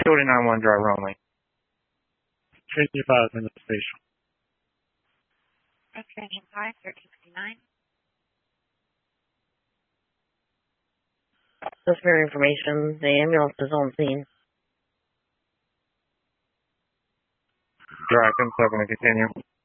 291 driver only. Tracy 5 in the station. Extension 5, 1359. Just for information, the ambulance is on scene. Drive 7 to continue.